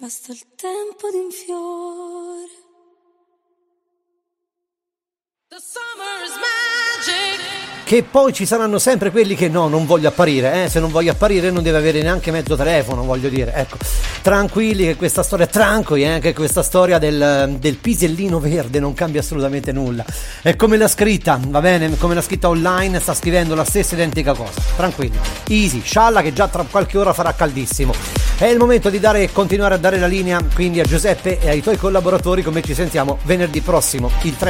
basta il tempo di un fiore. The summer is magic. Che poi ci saranno sempre quelli che no, non voglio apparire, se non voglio apparire non deve avere neanche mezzo telefono, voglio dire, ecco, tranquilli che questa storia, che questa storia del pisellino verde non cambia assolutamente nulla, è come l'ha scritta, va bene, come l'ha scritta online, sta scrivendo la stessa identica cosa, tranquilli, easy, scialla che già tra qualche ora farà caldissimo. È il momento di continuare a dare la linea quindi a Giuseppe e ai tuoi collaboratori, come ci sentiamo venerdì prossimo, il 30